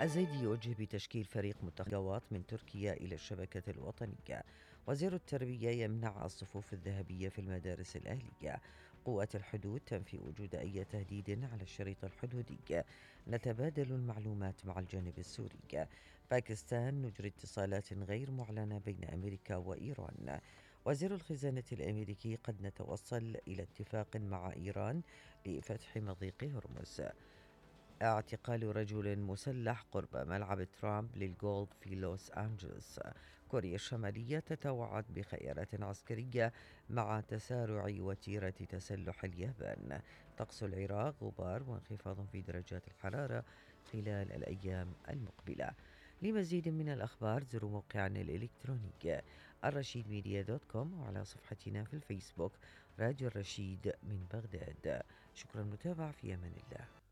الزيدي يوجه بتشكيل فريق منتخبات من تركيا إلى الشبكة الوطنية. وزير التربية يمنع الصفوف الذهبية في المدارس الأهلية. قوات الحدود تنفي وجود أي تهديد على الشريط الحدودي. نتبادل المعلومات مع الجانب السوري. باكستان نجري اتصالات غير معلنة بين أمريكا وإيران. وزير الخزانة الأمريكي قد نتوصل إلى اتفاق مع إيران لفتح مضيق هرمز. اعتقال رجل مسلح قرب ملعب ترامب للجولف في لوس أنجلوس. كوريا الشمالية تتوعد بخيارات عسكرية مع تسارع وتيرة تسلح اليابان. طقس العراق غبار وانخفاض في درجات الحرارة خلال الأيام المقبلة. لمزيد من الأخبار زوروا موقعنا الإلكتروني الرشيد ميديا دوت كوم، وعلى صفحتنا في الفيسبوك راديو الرشيد من بغداد. شكرا متابعة، في أمان الله.